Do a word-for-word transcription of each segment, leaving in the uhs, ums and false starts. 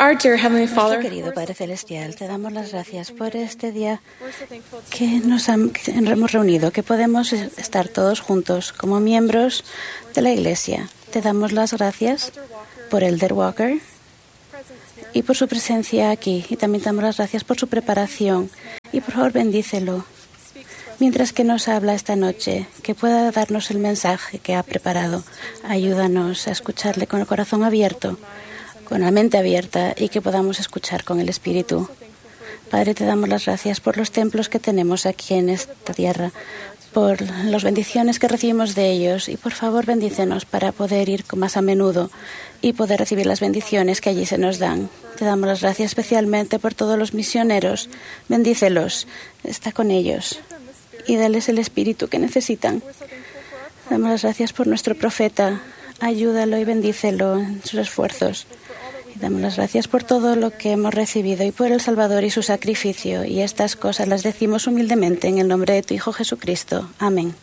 Our dear Heavenly Nuestro Father, querido Padre Celestial, te damos las gracias por este día que nos han- que hemos reunido, que podemos estar todos juntos como miembros de la Iglesia. Te damos las gracias por Elder Walker y por su presencia aquí. Y también te damos las gracias por su preparación. Y por favor, bendícelo mientras que nos habla esta noche, que pueda darnos el mensaje que ha preparado. Ayúdanos a escucharle con el corazón abierto, con la mente abierta, y que podamos escuchar con el Espíritu. Padre, te damos las gracias por los templos que tenemos aquí en esta tierra, por las bendiciones que recibimos de ellos, y por favor bendícenos para poder ir más a menudo y poder recibir las bendiciones que allí se nos dan. Te damos las gracias especialmente por todos los misioneros. Bendícelos, está con ellos y dales el espíritu que necesitan. Damos las gracias por nuestro profeta. Ayúdalo y bendícelo en sus esfuerzos. Y damos las gracias por todo lo que hemos recibido y por el Salvador y su sacrificio. Y estas cosas las decimos humildemente en el nombre de tu Hijo Jesucristo. Amén.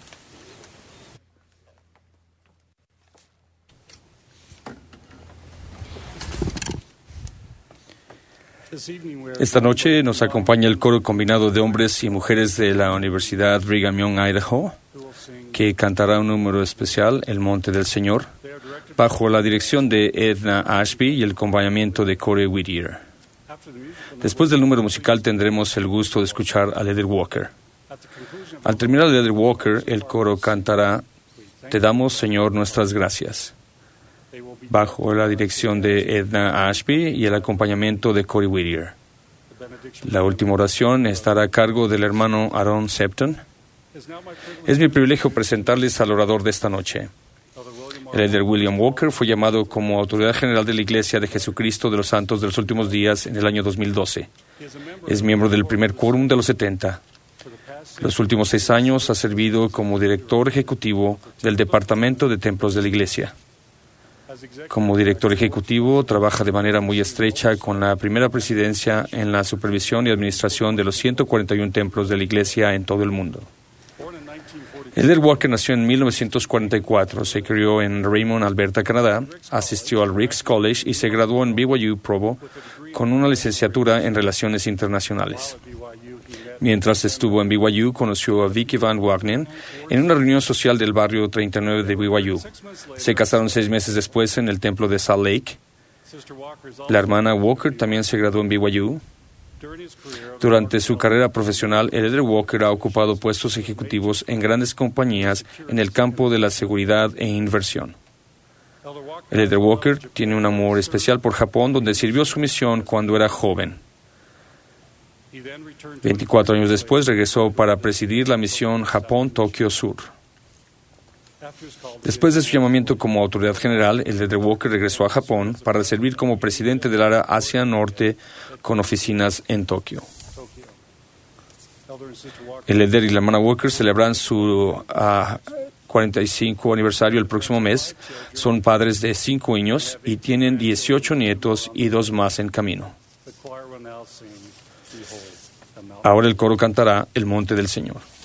Esta noche nos acompaña el coro combinado de hombres y mujeres de la Universidad Brigham Young, Idaho, que cantará un número especial, El Monte del Señor, bajo la dirección de Edna Ashby y el acompañamiento de Corey Whittier. Después del número musical tendremos el gusto de escuchar a Elder Walker. Al terminar el Elder Walker, el coro cantará Te damos, Señor, nuestras gracias, bajo la dirección de Edna Ashby y el acompañamiento de Corey Whittier. La última oración estará a cargo del hermano Aaron Septon. Es mi privilegio presentarles al orador de esta noche. El Elder William Walker fue llamado como autoridad general de la Iglesia de Jesucristo de los Santos de los Últimos Días en el año dos mil doce. Es miembro del primer quórum de los setenta. Los últimos seis años ha servido como director ejecutivo del Departamento de Templos de la Iglesia. Como director ejecutivo, trabaja de manera muy estrecha con la primera presidencia en la supervisión y administración de los ciento cuarenta y uno templos de la Iglesia en todo el mundo. Elder Walker nació en mil novecientos cuarenta y cuatro, se crió en Raymond, Alberta, Canadá, asistió al Ricks College y se graduó en B Y U Provo con una licenciatura en Relaciones Internacionales. Mientras estuvo en B Y U, conoció a Vicky Van Wagner en una reunión social del barrio treinta y nueve de B Y U. Se casaron seis meses después en el templo de Salt Lake. La hermana Walker también se graduó en B Y U. Durante su carrera profesional, el Elder Walker ha ocupado puestos ejecutivos en grandes compañías en el campo de la seguridad e inversión. El Elder Walker tiene un amor especial por Japón, donde sirvió su misión cuando era joven. veinticuatro años después regresó para presidir la misión Japón-Tokio Sur. Después de su llamamiento como autoridad general, el Elder Walker regresó a Japón para servir como presidente del área Asia Norte con oficinas en Tokio. El Elder y la hermana Walker celebran su uh, cuarenta y cinco aniversario el próximo mes. Son padres de cinco niños y tienen dieciocho nietos y dos más en camino. Ahora el coro cantará El Monte del Señor.